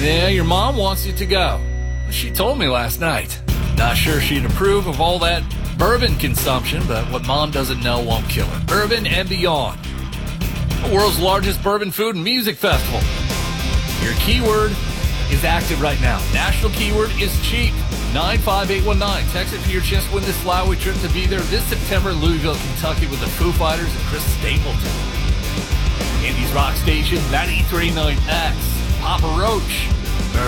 Yeah, your mom wants you to go. She told me last night. Not sure she'd approve of all that bourbon consumption, but what mom doesn't know won't kill her. Bourbon and Beyond, the world's largest bourbon food and music festival. Your keyword is active right now. National keyword is cheap. 95819. Text it for your chance to win this flyaway trip to be there this September in Louisville, Kentucky with the Foo Fighters and Chris Stapleton. Indies Rock Station 93.9X. Papa Roach.